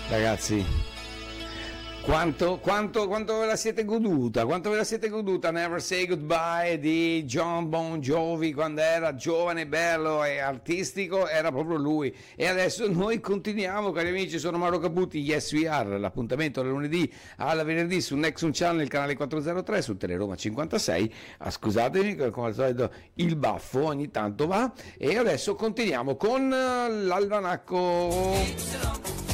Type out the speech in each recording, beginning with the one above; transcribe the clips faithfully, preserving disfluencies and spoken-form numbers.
Ragazzi, quanto, quanto, quanto ve la siete goduta? Quanto ve la siete goduta? Never Say Goodbye di John Bon Jovi, quando era giovane, bello e artistico, era proprio lui. E adesso noi continuiamo, cari amici, sono Mauro Caputi, Yes We Are, l'appuntamento dal lunedì alla venerdì su Nexum Channel, canale quattrocentotre, su Teleroma cinquantasei. Ah, scusatemi, come al solito il baffo ogni tanto va. E adesso continuiamo con l'almanacco.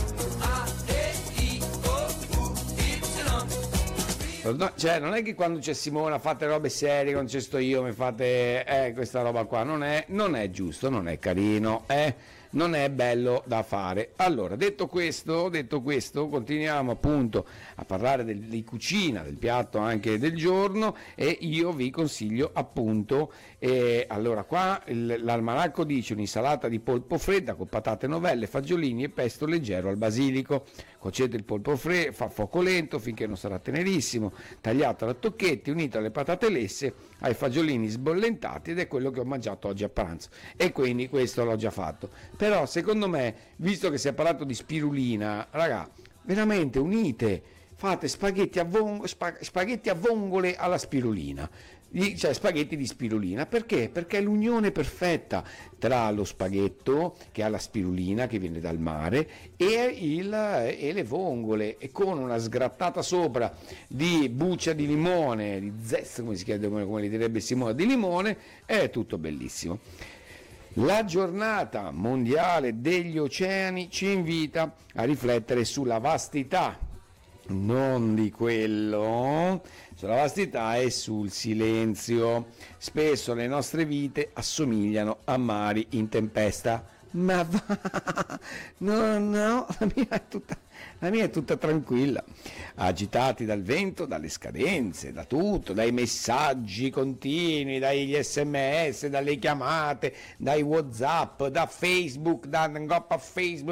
No, cioè non è che quando c'è Simona fate robe serie, quando ci sto io mi fate eh, questa roba qua, non è, non è giusto, non è carino, eh, non è bello da fare. Allora, detto questo, detto questo, continuiamo appunto a parlare del, di cucina, del piatto anche del giorno, e io vi consiglio appunto, eh, allora qua il, l'almanacco dice un'insalata di polpo fredda con patate novelle, fagiolini e pesto leggero al basilico. Cuocete il polpo freddo, fa fuoco lento finché non sarà tenerissimo, tagliato a tocchetti, unito alle patate lesse, ai fagiolini sbollentati, ed è quello che ho mangiato oggi a pranzo. E quindi questo l'ho già fatto. Però secondo me, visto che si è parlato di spirulina, raga, veramente unite, fate spaghetti a, vong- spaghetti a vongole alla spirulina, cioè spaghetti di spirulina. Perché? Perché è l'unione perfetta tra lo spaghetto che ha la spirulina che viene dal mare e, il, e le vongole, e con una sgrattata sopra di buccia di limone, di zest, come si chiama, come li direbbe Simone, di limone, è tutto bellissimo. La giornata mondiale degli oceani ci invita a riflettere sulla vastità, non di quello, sulla vastità e sul silenzio. Spesso le nostre vite assomigliano a mari in tempesta. Ma va, no, no, la mia è tutta, la mia è tutta tranquilla. Agitati dal vento, dalle scadenze, da tutto, dai messaggi continui, dagli sms, dalle chiamate, dai WhatsApp, da Facebook, da Facebook.